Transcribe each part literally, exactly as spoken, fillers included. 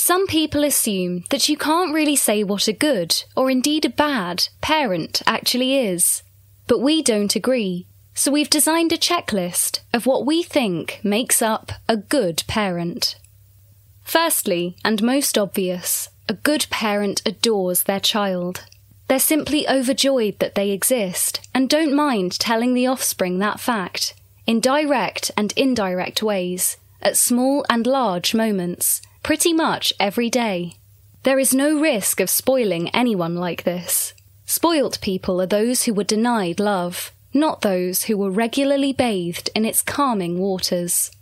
Some people assume that you can't really say what a good, or indeed a bad, parent actually is. But we don't agree, so we've designed a checklist of what we think makes up a good parent. Firstly, and most obvious, a good parent adores their child. They're simply overjoyed that they exist and don't mind telling the offspring that fact, in direct and indirect ways, at small and large moments, pretty much every day. There is no risk of spoiling anyone like this. Spoilt people are those who were denied love, not those who were regularly bathed in its calming waters.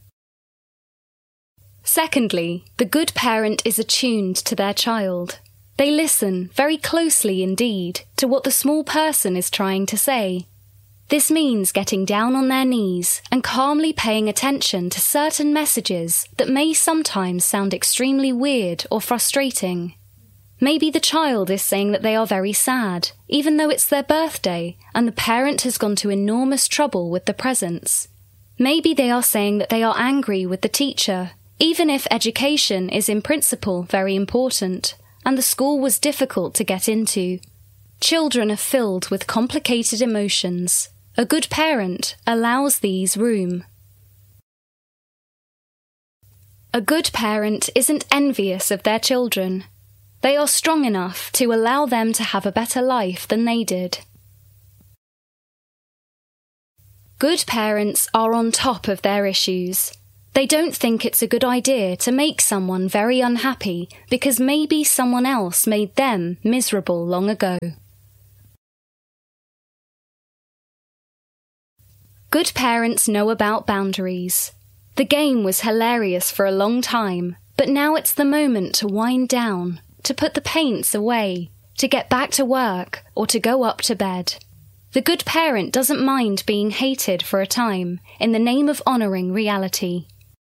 Secondly, the good parent is attuned to their child. They listen very closely indeed to what the small person is trying to say. This means getting down on their knees and calmly paying attention to certain messages that may sometimes sound extremely weird or frustrating. Maybe the child is saying that they are very sad, even though it's their birthday and the parent has gone to enormous trouble with the presents. Maybe they are saying that they are angry with the teacher, even if education is in principle very important and the school was difficult to get into. Children are filled with complicated emotions. A good parent allows these room. A good parent isn't envious of their children. They are strong enough to allow them to have a better life than they did. Good parents are on top of their issues. They don't think it's a good idea to make someone very unhappy because maybe someone else made them miserable long ago. Good parents know about boundaries. The game was hilarious for a long time, but now it's the moment to wind down, to put the paints away, to get back to work, or to go up to bed. The good parent doesn't mind being hated for a time, in the name of honouring reality.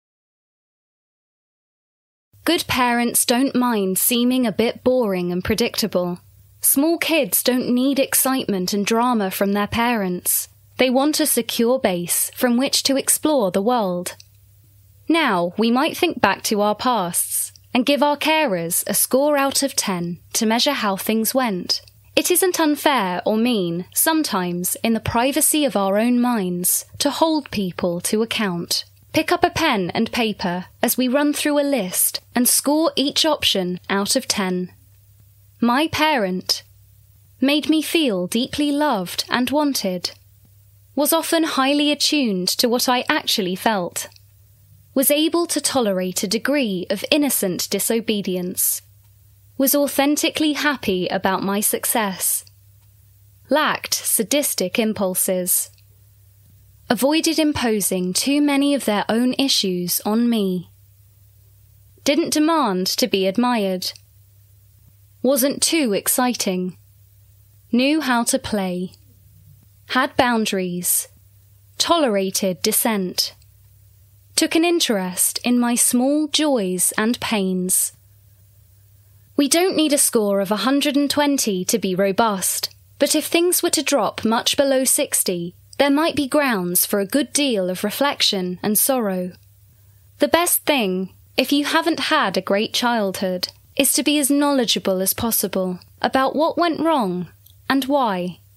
Good parents don't mind seeming a bit boring and predictable. Small kids don't need excitement and drama from their parents. They want a secure base from which to explore the world. Now, we might think back to our pasts and give our carers a score out of ten to measure how things went. It isn't unfair or mean, sometimes, in the privacy of our own minds, to hold people to account. Pick up a pen and paper as we run through a list and score each option out of ten. My parent made me feel deeply loved and wanted. Was often highly attuned to what I actually felt. Was able to tolerate a degree of innocent disobedience. Was authentically happy about my success. Lacked sadistic impulses. Avoided imposing too many of their own issues on me. Didn't demand to be admired. Wasn't too exciting. Knew how to play. Had boundaries. Tolerated dissent. Took an interest in my small joys and pains. We don't need a score of one hundred twenty to be robust, but if things were to drop much below sixty, there might be grounds for a good deal of reflection and sorrow. The best thing, if you haven't had a great childhood, is to be as knowledgeable as possible about what went wrong and why.